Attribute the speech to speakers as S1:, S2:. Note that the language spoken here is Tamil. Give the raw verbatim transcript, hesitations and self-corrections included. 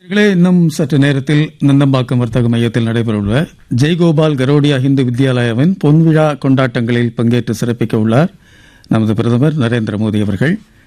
S1: இதிலே இன்னும் சற்று நேரத்தில் நந்தம்பாக்கம் வர்த்தக மையத்தில் நடைபெறவுள்ள ஜெய்கோபால் கரோடியா இந்து வித்யாலயாவின் பொன்விழா கொண்டாட்டங்களில் பங்கேற்று சிறப்பிக்க உள்ளார் நமது பிரதமர் நரேந்திர மோடி அவர்கள்.